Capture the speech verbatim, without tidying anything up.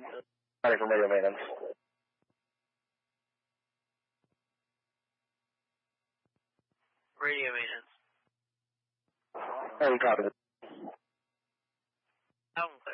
Ready for radio maintenance. Radio maintenance. Hey, copy. Out and clear.